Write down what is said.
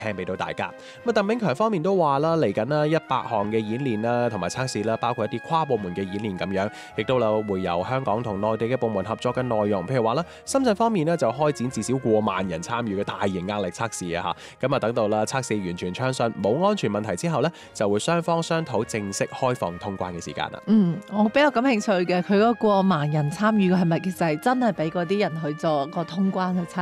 聽俾到大家。咁鄧炳強方面都話啦，嚟緊啦100項嘅演練啦，同埋測試啦，包括一啲跨部門嘅演練咁樣，亦都有會由香港同內地嘅部門合作嘅內容。譬如話啦，深圳方面呢就開展至少過萬人參與嘅大型壓力測試啊嚇。咁啊等到啦測試完全暢順，冇安全問題之後呢，就會雙方商討正式開放通關嘅時間啦。 我比較感興趣嘅，佢嗰過萬人參與嘅係咪其實係真係俾嗰啲人去做個通關去測